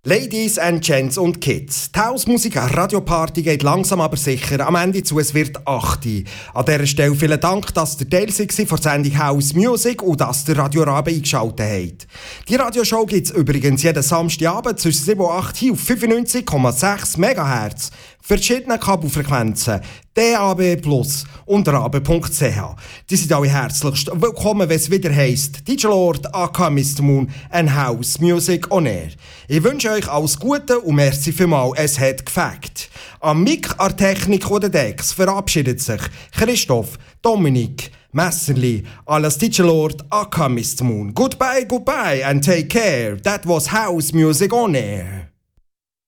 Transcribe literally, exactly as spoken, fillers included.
Ladies and Gents und Kids. Die Hausmusik an Radioparty geht langsam aber sicher am Ende zu, es wird acht. An dieser Stelle vielen Dank, dass ihr Teil seid von der Sendung House Music und dass ihr Radio Rabe eingeschaltet habt. Die Radioshow gibt es übrigens jeden Samstagabend zwischen sieben und acht hier auf fünfundneunzig Komma sechs Megahertz. Verschiedene Kabelfrequenzen, D A B plus und rabe punkt c h. Die sind alle herzlichst willkommen, wenn es wieder heisst D J Lord, aka Mister Moon and House Music on Air. Ich wünsche euch alles Gute und merci vielmals, es hat gefällt. Am Mic, an Technik oder Decks verabschiedet sich Christoph, Dominik, Messerli, alles D J Lord, aka Mister Moon. Goodbye, goodbye and take care. That was House Music on Air.